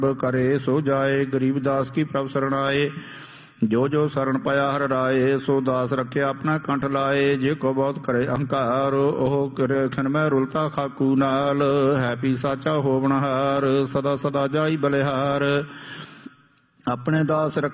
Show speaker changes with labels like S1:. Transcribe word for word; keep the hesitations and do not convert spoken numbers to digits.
S1: करे सो जाए। गरीबदास की प्रभ शरण आए, जो जो शरण पाया हर राय। सो दास रखे अपना कंठ लाए, जे को बहुत करे अहंकार। ओह करे खनमै रुलता खाकू नाल, है पी साचा होवनहार। सदा सदा जाई बलिहार, अपने दास रखे